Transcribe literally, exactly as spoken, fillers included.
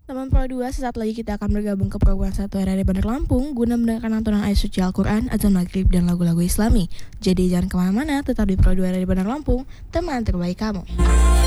Teman Pro dua, sesaat lagi kita akan bergabung ke program Satu R R I Bandar Lampung guna mendengarkan lantunan ayat suci Al-Quran, azan maghrib, dan lagu-lagu Islami. Jadi jangan kemana-mana, tetap di Pro dua R R I Bandar Lampung, teman terbaik kamu.